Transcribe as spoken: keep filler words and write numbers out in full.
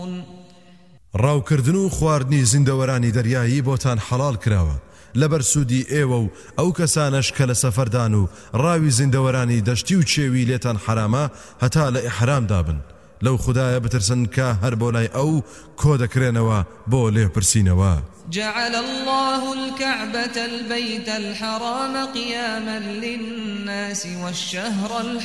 ڕاوکردن و خواردنی زیندەوەرانی دەریایی بۆتان حەڵال کراوە لەبەر سوودی ئێوە و ئەو کەسانەش کە لە سەفەردان و ڕاوی زیندەوەرانی دەشتی و چێوی لێتان حرامە هەتا لە ئیحرامدا بن لەو خودایە بترسن کە هەر بۆ لای ئەو کۆ دەکرێنەوە بۆ لێپرسینەوە. جعل الله الكعبة البيت الحرام قياما للناس والشهر